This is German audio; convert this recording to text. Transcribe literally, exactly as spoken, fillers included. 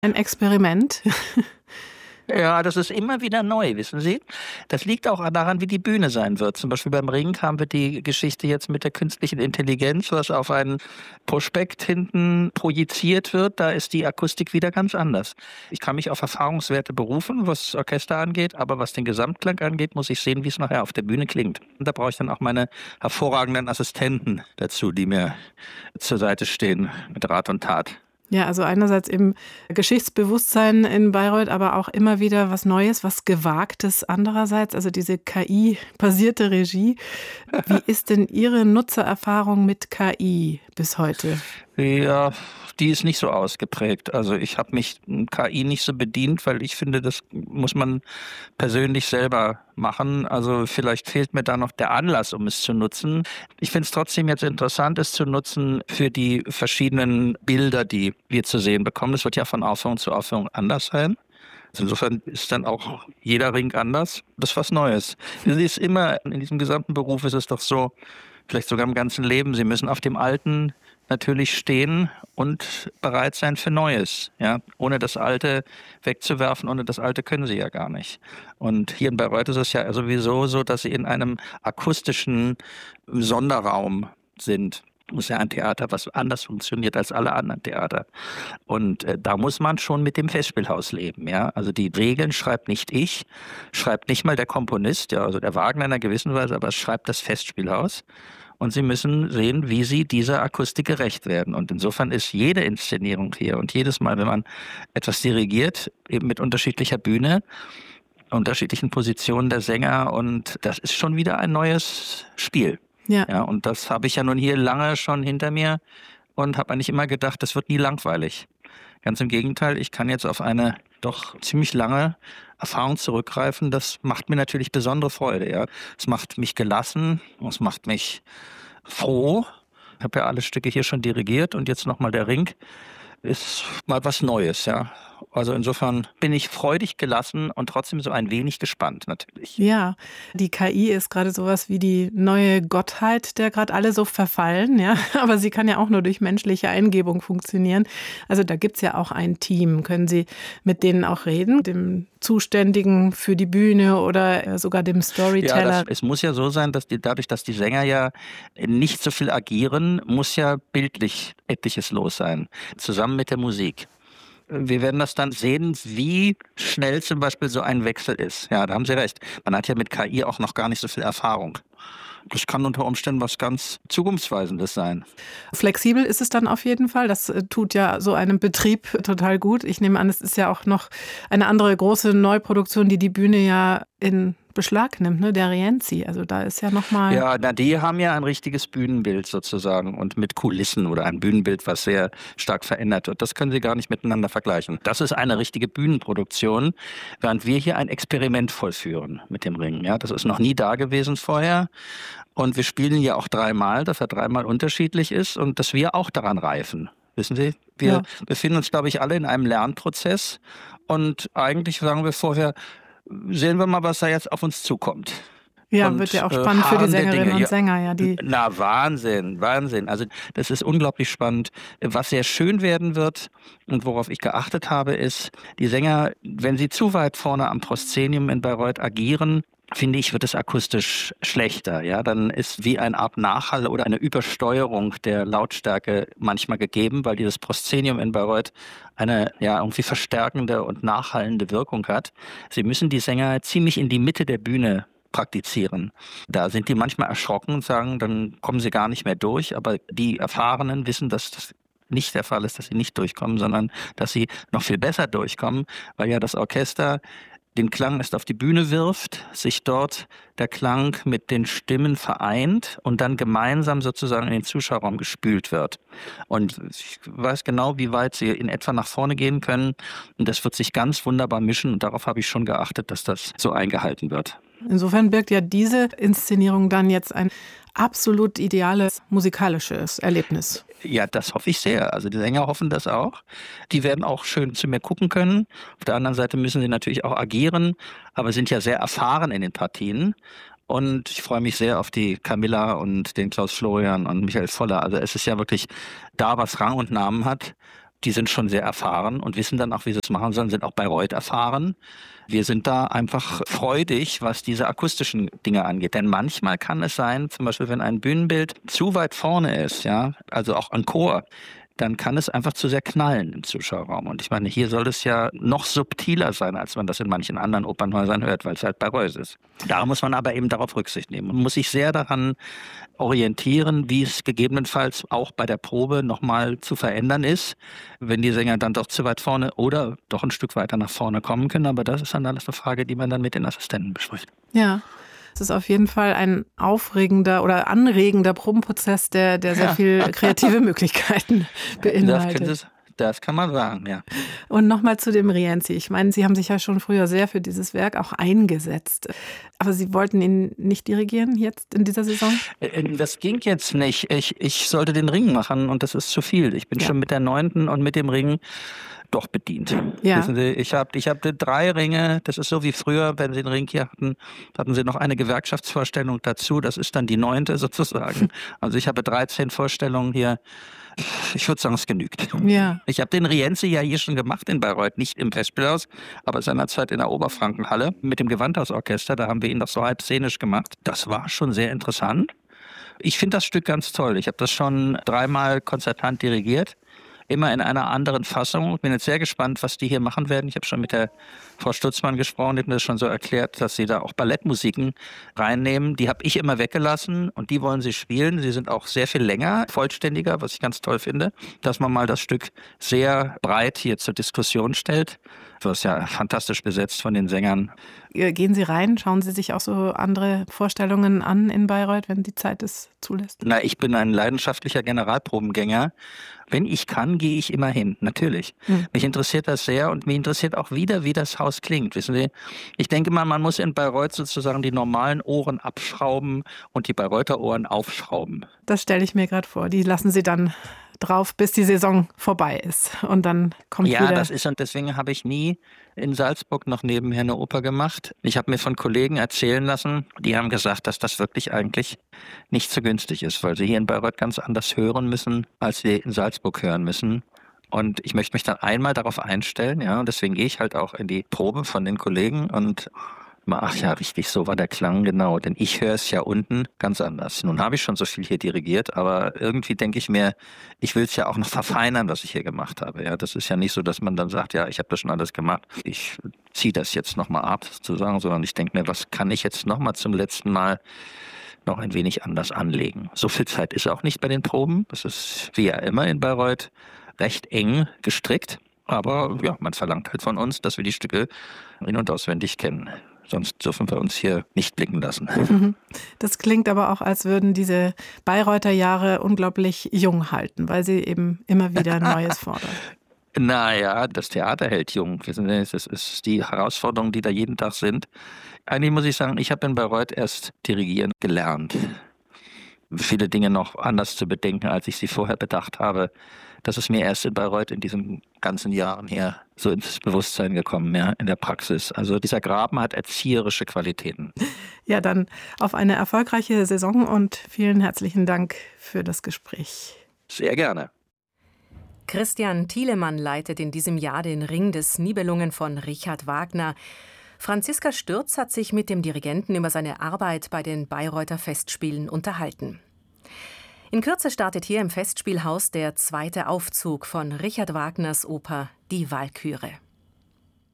Ein Experiment. Ja, das ist immer wieder neu, wissen Sie? Das liegt auch daran, wie die Bühne sein wird. Zum Beispiel beim Ring haben wir die Geschichte jetzt mit der künstlichen Intelligenz, was auf einen Prospekt hinten projiziert wird. Da ist die Akustik wieder ganz anders. Ich kann mich auf Erfahrungswerte berufen, was das Orchester angeht, aber was den Gesamtklang angeht, muss ich sehen, wie es nachher auf der Bühne klingt. Und da brauche ich dann auch meine hervorragenden Assistenten dazu, die mir zur Seite stehen mit Rat und Tat. Ja, also einerseits eben Geschichtsbewusstsein in Bayreuth, aber auch immer wieder was Neues, was Gewagtes andererseits, also diese K I-basierte Regie. Wie ist denn Ihre Nutzererfahrung mit K I bis heute? Ja, die ist nicht so ausgeprägt. Also ich habe mich K I nicht so bedient, weil ich finde, das muss man persönlich selber machen. Also vielleicht fehlt mir da noch der Anlass, um es zu nutzen. Ich finde es trotzdem jetzt interessant, es zu nutzen für die verschiedenen Bilder, die wir zu sehen bekommen. Das wird ja von Aufführung zu Aufführung anders sein. Also insofern ist dann auch jeder Ring anders. Das ist was Neues. Es ist immer, in diesem gesamten Beruf ist es doch so, vielleicht sogar im ganzen Leben, Sie müssen auf dem Alten natürlich stehen und bereit sein für Neues. Ja? Ohne das Alte wegzuwerfen, ohne das Alte können Sie ja gar nicht. Und hier in Bayreuth ist es ja sowieso so, dass Sie in einem akustischen Sonderraum sind. Das ist ja ein Theater, was anders funktioniert als alle anderen Theater. Und äh, da muss man schon mit dem Festspielhaus leben. Ja? Also die Regeln schreibt nicht ich, schreibt nicht mal der Komponist, ja, also der Wagner in einer gewissen Weise, aber es schreibt das Festspielhaus. Und Sie müssen sehen, wie Sie dieser Akustik gerecht werden. Und insofern ist jede Inszenierung hier und jedes Mal, wenn man etwas dirigiert, eben mit unterschiedlicher Bühne, unterschiedlichen Positionen der Sänger, und das ist schon wieder ein neues Spiel. Ja. Ja, und das habe ich ja nun hier lange schon hinter mir und habe eigentlich immer gedacht, das wird nie langweilig. Ganz im Gegenteil, ich kann jetzt auf eine doch ziemlich lange Erfahrung zurückgreifen. Das macht mir natürlich besondere Freude. Ja. Es macht mich gelassen, es macht mich froh. Ich habe ja alle Stücke hier schon dirigiert und jetzt nochmal der Ring. Ist mal was Neues, ja. Also insofern bin ich freudig gelassen und trotzdem so ein wenig gespannt natürlich. Ja, die K I ist gerade sowas wie die neue Gottheit, der gerade alle so verfallen, ja. Aber sie kann ja auch nur durch menschliche Eingebung funktionieren. Also da gibt's ja auch ein Team. Können Sie mit denen auch reden? Dem Zuständigen für die Bühne oder sogar dem Storyteller? Ja, das, es muss ja so sein, dass die, dadurch, dass die Sänger ja nicht so viel agieren, muss ja bildlich etliches los sein. Zusammen mit der Musik. Wir werden das dann sehen, wie schnell zum Beispiel so ein Wechsel ist. Ja, da haben Sie recht. Man hat ja mit K I auch noch gar nicht so viel Erfahrung. Das kann unter Umständen was ganz Zukunftsweisendes sein. Flexibel ist es dann auf jeden Fall. Das tut ja so einem Betrieb total gut. Ich nehme an, es ist ja auch noch eine andere große Neuproduktion, die die Bühne ja in Beschlag nimmt, ne? Der Rienzi. Also da ist ja nochmal... Ja, na, die haben ja ein richtiges Bühnenbild sozusagen und mit Kulissen oder ein Bühnenbild, was sehr stark verändert wird. Das können Sie gar nicht miteinander vergleichen. Das ist eine richtige Bühnenproduktion, während wir hier ein Experiment vollführen mit dem Ring. Ja, das ist noch nie da gewesen vorher. Und wir spielen ja auch dreimal, dass er dreimal unterschiedlich ist und dass wir auch daran reifen. Wissen Sie, wir ja. befinden uns, glaube ich, alle in einem Lernprozess. Und eigentlich sagen wir vorher, sehen wir mal, was da jetzt auf uns zukommt. Ja, und, wird ja auch spannend äh, für die Sängerinnen und Sänger. Ja, die Na, Wahnsinn, Wahnsinn. Also das ist unglaublich spannend. Was sehr schön werden wird und worauf ich geachtet habe, ist, die Sänger, wenn sie zu weit vorne am Proszenium in Bayreuth agieren, finde ich, wird es akustisch schlechter. Ja, dann ist wie eine Art Nachhall oder eine Übersteuerung der Lautstärke manchmal gegeben, weil dieses Proszenium in Bayreuth eine ja irgendwie verstärkende und nachhallende Wirkung hat. Sie müssen die Sänger ziemlich in die Mitte der Bühne praktizieren. Da sind die manchmal erschrocken und sagen, dann kommen sie gar nicht mehr durch. Aber die Erfahrenen wissen, dass das nicht der Fall ist, dass sie nicht durchkommen, sondern dass sie noch viel besser durchkommen, weil ja das Orchester den Klang erst auf die Bühne wirft, sich dort der Klang mit den Stimmen vereint und dann gemeinsam sozusagen in den Zuschauerraum gespült wird. Und ich weiß genau, wie weit sie in etwa nach vorne gehen können. Und das wird sich ganz wunderbar mischen. Und darauf habe ich schon geachtet, dass das so eingehalten wird. Insofern birgt ja diese Inszenierung dann jetzt ein absolut ideales musikalisches Erlebnis. Ja, das hoffe ich sehr. Also die Sänger hoffen das auch. Die werden auch schön zu mir gucken können. Auf der anderen Seite müssen sie natürlich auch agieren, aber sind ja sehr erfahren in den Partien. Und ich freue mich sehr auf die Camilla und den Klaus Florian und Michael Voller. Also es ist ja wirklich da, was Rang und Namen hat. die sind schon sehr erfahren und wissen dann auch, wie sie es machen sollen, sind auch Bayreuth erfahren. Wir sind da einfach freudig, was diese akustischen Dinge angeht. Denn manchmal kann es sein, zum Beispiel, wenn ein Bühnenbild zu weit vorne ist, ja, also auch ein Chor, dann kann es einfach zu sehr knallen im Zuschauerraum. Und ich meine, hier soll es ja noch subtiler sein, als man das in manchen anderen Opernhäusern hört, weil es halt Bayreuth ist. Da muss man aber eben darauf Rücksicht nehmen. Man muss sich sehr daran orientieren, wie es gegebenenfalls auch bei der Probe nochmal zu verändern ist, wenn die Sänger dann doch zu weit vorne oder doch ein Stück weiter nach vorne kommen können. Aber das ist dann alles eine Frage, die man dann mit den Assistenten bespricht. Ja. Es ist auf jeden Fall ein aufregender oder anregender Probenprozess, der, der sehr ja. viel kreative Möglichkeiten beinhaltet. Das, das kann man sagen, ja. Und nochmal zu dem Rienzi. Ich meine, Sie haben sich ja schon früher sehr für dieses Werk auch eingesetzt. Aber Sie wollten ihn nicht dirigieren jetzt in dieser Saison? Das ging jetzt nicht. Ich, ich sollte den Ring machen und das ist zu viel. Ich bin ja. schon mit der Neunten und mit dem Ring doch bedient. Ja. Wissen Sie, ich habe ich hab drei Ringe, das ist so wie früher, wenn Sie den Ring hier hatten, hatten Sie noch eine Gewerkschaftsvorstellung dazu, das ist dann die neunte sozusagen. Also ich habe dreizehn Vorstellungen hier. Ich würde sagen, es genügt. Ja. Ich habe den Rienzi ja hier schon gemacht in Bayreuth, nicht im Festspielhaus, aber seinerzeit in der Oberfrankenhalle mit dem Gewandhausorchester, da haben wir ihn doch so halb szenisch gemacht. Das war schon sehr interessant. Ich finde das Stück ganz toll. Ich habe das schon dreimal konzertant dirigiert. Immer in einer anderen Fassung. Ich bin jetzt sehr gespannt, was die hier machen werden. Ich habe schon mit der Frau Stutzmann gesprochen, die hat mir das schon so erklärt, dass sie da auch Ballettmusiken reinnehmen. Die habe ich immer weggelassen und die wollen sie spielen. Sie sind auch sehr viel länger, vollständiger, was ich ganz toll finde, dass man mal das Stück sehr breit hier zur Diskussion stellt. Das ist ja fantastisch besetzt von den Sängern. Gehen Sie rein, schauen Sie sich auch so andere Vorstellungen an in Bayreuth, wenn die Zeit es zulässt? Na, ich bin ein leidenschaftlicher Generalprobengänger. Wenn ich kann, gehe ich immer hin, natürlich. Mhm. Mich interessiert das sehr und mich interessiert auch wieder, wie das Haus klingt. Wissen Sie, ich denke mal, man muss in Bayreuth sozusagen die normalen Ohren abschrauben und die Bayreuther Ohren aufschrauben. Das stelle ich mir gerade vor. Die lassen Sie dann drauf, bis die Saison vorbei ist. Und dann kommt ja, wieder... Ja, das ist, und deswegen habe ich nie in Salzburg noch nebenher eine Oper gemacht. Ich habe mir von Kollegen erzählen lassen, die haben gesagt, dass das wirklich eigentlich nicht so günstig ist, weil sie hier in Bayreuth ganz anders hören müssen, als sie in Salzburg hören müssen. Und ich möchte mich dann einmal darauf einstellen, ja, und deswegen gehe ich halt auch in die Probe von den Kollegen und ach ja, richtig, so war der Klang, genau. Denn ich höre es ja unten ganz anders. Nun habe ich schon so viel hier dirigiert, aber irgendwie denke ich mir, ich will es ja auch noch verfeinern, was ich hier gemacht habe. Ja, das ist ja nicht so, dass man dann sagt, ja, ich habe das schon alles gemacht. Ich ziehe das jetzt nochmal ab, sozusagen, sondern ich denke mir, was kann ich jetzt nochmal zum letzten Mal noch ein wenig anders anlegen. So viel Zeit ist auch nicht bei den Proben. Das ist wie ja immer in Bayreuth recht eng gestrickt. Aber ja, man verlangt halt von uns, dass wir die Stücke in- und auswendig kennen. Sonst dürfen wir uns hier nicht blicken lassen. Das klingt aber auch, als würden diese Bayreuther Jahre unglaublich jung halten, weil sie eben immer wieder Neues fordern. Naja, das Theater hält jung. Das ist die Herausforderungen, die da jeden Tag sind. Eigentlich muss ich sagen, ich habe in Bayreuth erst dirigieren gelernt. Viele Dinge noch anders zu bedenken, als ich sie vorher bedacht habe. Das ist mir erst in Bayreuth in diesen ganzen Jahren hier so ins Bewusstsein gekommen, ja, in der Praxis. Also dieser Graben hat erzieherische Qualitäten. Ja, dann auf eine erfolgreiche Saison und vielen herzlichen Dank für das Gespräch. Sehr gerne. Christian Thielemann leitet in diesem Jahr den Ring des Nibelungen von Richard Wagner. Franziska Stürz hat sich mit dem Dirigenten über seine Arbeit bei den Bayreuther Festspielen unterhalten. In Kürze startet hier im Festspielhaus der zweite Aufzug von Richard Wagners Oper Die Walküre.